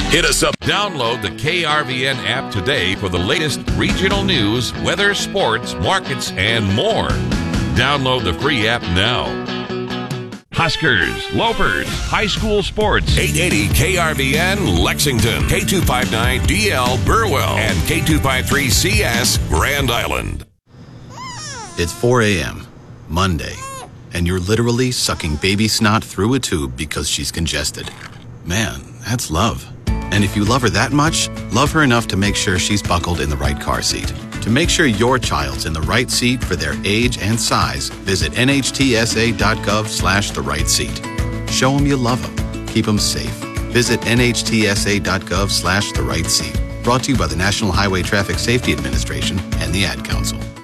Hit us up. Download the KRVN app today for the latest regional news, weather, sports, markets, and more. Download the free app now. Huskers, Lopers, high school sports. 880 KRVN Lexington, K259DL Burwell, and K253CS Grand Island. It's 4 a.m., Monday, and you're literally sucking baby snot through a tube because she's congested. Man, that's love. And if you love her that much, love her enough to make sure she's buckled in the right car seat. To make sure your child's in the right seat for their age and size, visit nhtsa.gov/the right seat. Show them you love them. Keep them safe. Visit nhtsa.gov/the right seat. Brought to you by the National Highway Traffic Safety Administration and the Ad Council.